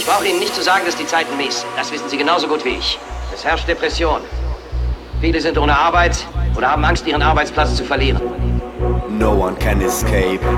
brauche Ihnen nicht zu sagen, dass die Zeiten mies sind. Das wissen Sie genauso gut wie ich. Es herrscht Depression. Viele sind ohne Arbeit oder haben Angst, ihren Arbeitsplatz zu verlieren. No one can escape